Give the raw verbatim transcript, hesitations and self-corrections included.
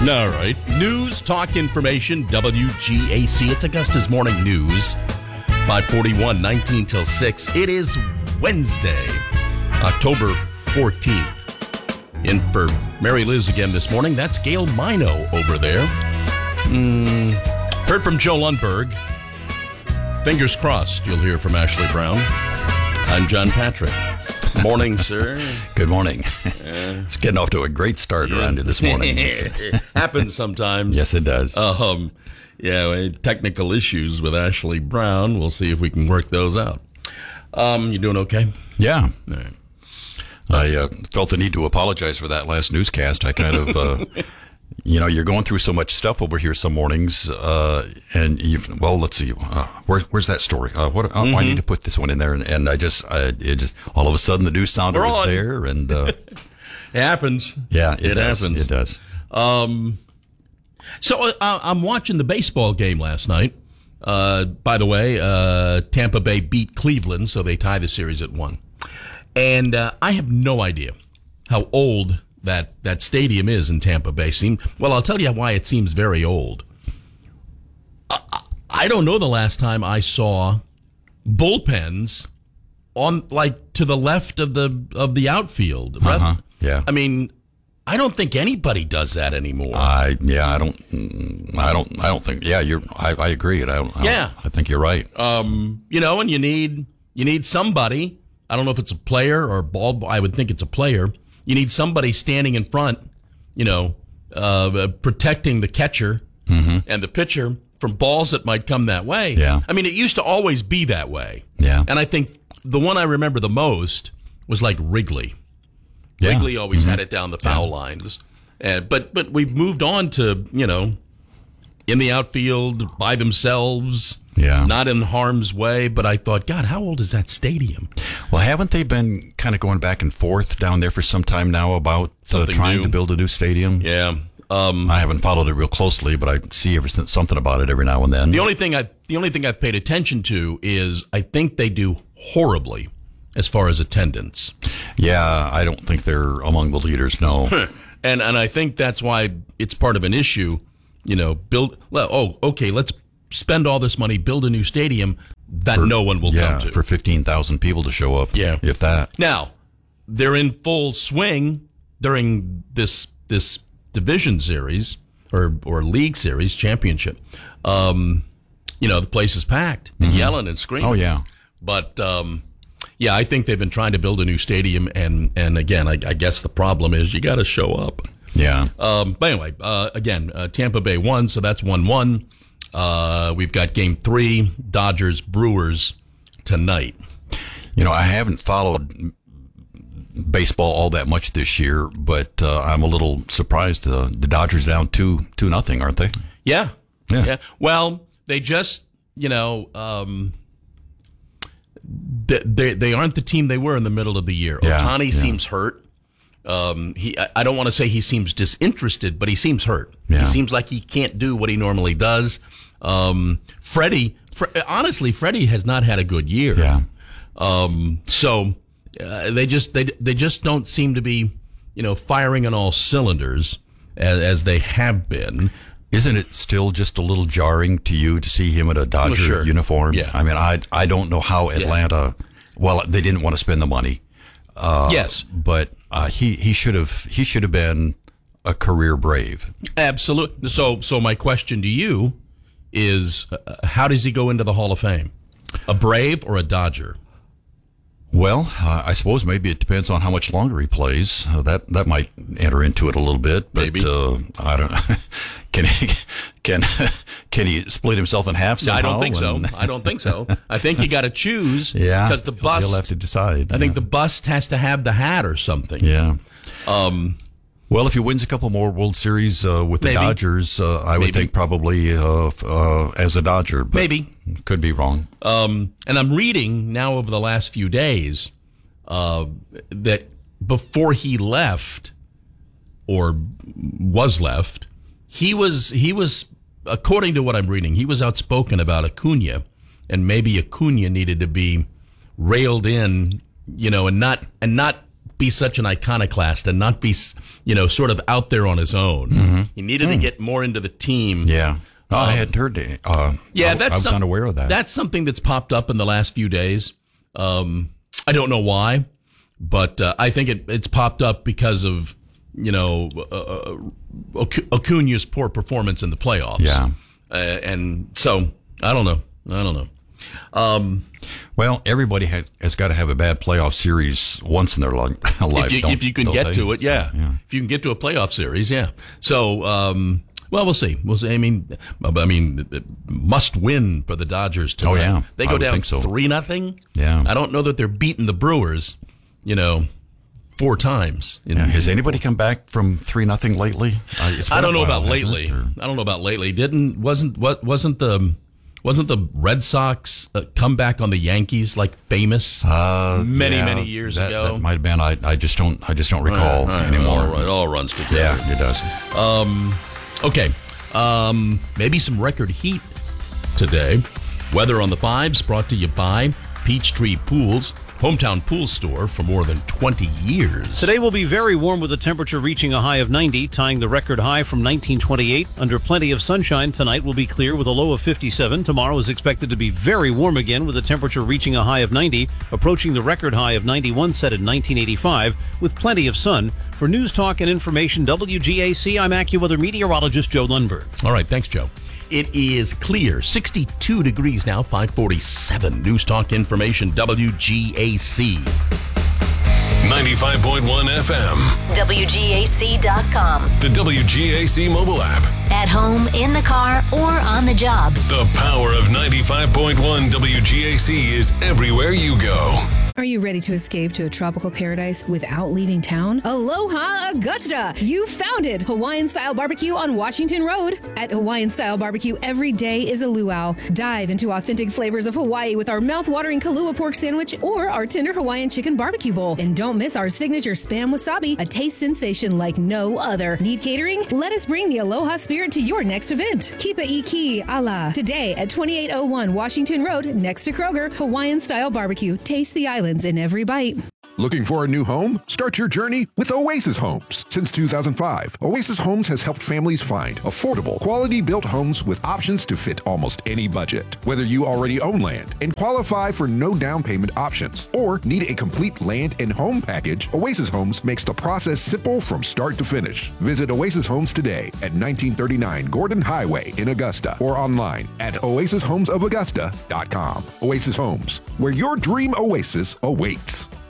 All right. News, talk, information, W G A C. It's Augusta's Morning News. five forty-one, nineteen till six. It is Wednesday, October fourteenth. In for Mary Liz again this morning. That's Gail Mino over there. Mm, heard from Joe Lundberg. Fingers crossed you'll hear from Ashley Brown. I'm John Patrick. Morning, sir. Good morning. Uh, it's getting off to a great start yeah. around here this morning. It happens sometimes. Yes, it does. Um, yeah, technical issues with Ashley Brown. We'll see if we can work those out. Um, you doing okay? Yeah. Right. I uh, felt the need to apologize for that last newscast. I kind of, uh, you know, you're going through so much stuff over here some mornings, uh, and you've, well, let's see, uh, where's where's that story? Uh, what? Uh, mm-hmm. I need to put this one in there, and, and I just, I, it just, all of a sudden the news sounder We're was on. there, and uh, it happens. Yeah, it, it does. happens. It does. Um, so uh, I'm watching the baseball game last night. Uh, by the way, uh, Tampa Bay beat Cleveland, so they tie the series at one. And uh, I have no idea how old that, that stadium is in Tampa Bay. Seem, well, I'll tell you why it seems very old. I, I don't know the last time I saw bullpens on like to the left of the of the outfield. Uh-huh. Yeah. I mean, I don't think anybody does that anymore. I yeah, I don't, I don't, I don't think. Yeah, you're. I, I agree. I, don't, I yeah, don't, I think you're right. Um, you know, and you need you need somebody. I don't know if it's a player or ball. I would think it's a player. You need somebody standing in front, you know, uh, protecting the catcher mm-hmm. and the pitcher from balls that might come that way. Yeah. I mean, it used to always be that way. Yeah. And I think the one I remember the most was like Wrigley. Yeah. Wrigley always mm-hmm. had it down the foul yeah. lines. And, but, but we've moved on to, you know, in the outfield by themselves. Yeah. Not in harm's way, but I thought, God, how old is that stadium? Well, haven't they been kind of going back and forth down there for some time now about uh, trying new. to build a new stadium? Yeah. Um, I haven't followed it real closely, but I see every, something about it every now and then. The only thing I the only thing I've paid attention to is I think they do horribly as far as attendance. Yeah, I don't think they're among the leaders, no. and and I think that's why it's part of an issue, you know, build well, oh, okay, let's spend all this money, build a new stadium that for, no one will yeah, come to. For fifteen thousand people to show up. Yeah. If that. Now, they're in full swing during this this division series or or league series championship. Um, you know, the place is packed and mm-hmm. yelling and screaming. Oh, yeah. But, um, yeah, I think they've been trying to build a new stadium. And, and again, I, I guess the problem is you got to show up. Yeah. Um, but anyway, uh, again, uh, Tampa Bay won, so that's one one. Uh, we've got game three, Dodgers Brewers tonight. You know, I haven't followed baseball all that much this year, but uh, I'm a little surprised. Uh, the Dodgers down two two nothing, aren't they? Yeah. yeah, yeah. Well, they just, you know, um, they, they they aren't the team they were in the middle of the year. Yeah, Ohtani yeah. seems hurt. Um, he, I don't want to say he seems disinterested, but he seems hurt. Yeah. He seems like he can't do what he normally does. Um, Freddie, Fre- honestly, Freddie has not had a good year. Yeah. Um, so uh, they just they they just don't seem to be, you know, firing on all cylinders as, as they have been. Isn't it still just a little jarring to you to see him in a Dodger well, sure. uniform? Yeah. I mean, I I don't know how Atlanta. Yeah. Well, they didn't want to spend the money. Uh, yes, but uh, he he should have he should have been a career Brave. Absolutely. So so my question to you is, uh, how does he go into the Hall of Fame? A Brave or a Dodger? Well, uh, I suppose maybe it depends on how much longer he plays. Uh, that that might enter into it a little bit. But, maybe uh, I don't know. Can he can can he split himself in half somehow? I don't think and... so. I don't think so. I think you got to choose. Yeah, because the bust. You'll have to decide. I yeah. think the bust has to have the hat or something. Yeah. Um. Well, if he wins a couple more World Series uh, with the maybe. Dodgers, uh, I would maybe. think probably uh, uh, as a Dodger. But maybe. Could be wrong. Um. And I'm reading now over the last few days uh, that before he left or was left, he was he was according to what I'm reading, he was outspoken about Acuna, and maybe Acuna needed to be railed in, you know, and not and not be such an iconoclast and not be, you know, sort of out there on his own. Mm-hmm. He needed mm. to get more into the team. Yeah. Oh, um, I hadn't heard that. Uh, yeah, I, that's I was some, unaware of that. That's something that's popped up in the last few days. Um, I don't know why, but uh, I think it, it's popped up because of, you know, uh, Acuna's poor performance in the playoffs. Yeah. Uh, and so, I don't know. I don't know. Um, well, everybody has, has got to have a bad playoff series once in their life. If you, if you can get they? to it, yeah. So, yeah. If you can get to a playoff series, yeah. So, um, well, we'll see. We'll see. I mean, I mean, must win for the Dodgers tonight. Oh yeah, they go I down so. three nothing. Yeah, I don't know that they're beating the Brewers, you know, four times. In, yeah. Has anybody come back from three nothing lately? Uh, I don't know while, about lately. I don't know about lately. Didn't wasn't what wasn't the wasn't the Red Sox uh, comeback on the Yankees like famous uh, many yeah, many years that, ago? That might have been. I I just don't I just don't recall right, right, anymore. All right, it all runs together. Yeah, it does. Um, okay. Um, maybe some record heat today. Weather on the Fives brought to you by Peachtree Pools, hometown pool store for more than twenty years. Today will be very warm with the temperature reaching a high of ninety, tying the record high from nineteen twenty-eight. Under plenty of sunshine, tonight will be clear with a low of fifty-seven. Tomorrow is expected to be very warm again with the temperature reaching a high of ninety, approaching the record high of ninety-one set in nineteen eighty-five with plenty of sun. For News Talk and Information W G A C, I'm AccuWeather meteorologist Joe Lundberg. All right, thanks, Joe. It is clear, sixty-two degrees now, five forty-seven. News Talk Information, W G A C. ninety-five point one F M. W G A C dot com. The W G A C mobile app. At home, in the car, or on the job. The power of ninety-five point one W G A C is everywhere you go. Are you ready to escape to a tropical paradise without leaving town? Aloha Augusta! You found it! Hawaiian-style barbecue on Washington Road. At Hawaiian-style barbecue, every day is a luau. Dive into authentic flavors of Hawaii with our mouth-watering Kalua pork sandwich or our tender Hawaiian chicken barbecue bowl. And don't miss our signature Spam Wasabi, a taste sensation like no other. Need catering? Let us bring the Aloha spirit to your next event. Kipa Iki Ala. Today at twenty-eight oh one Washington Road, next to Kroger, Hawaiian-style barbecue. Taste the island in every bite. Looking for a new home? Start your journey with Oasis Homes. Since two thousand five, Oasis Homes has helped families find affordable, quality-built homes with options to fit almost any budget. Whether you already own land and qualify for no down payment options or need a complete land and home package, Oasis Homes makes the process simple from start to finish. Visit Oasis Homes today at nineteen thirty-nine Gordon Highway in Augusta or online at oasis homes of augusta dot com. Oasis Homes, where your dream oasis awaits.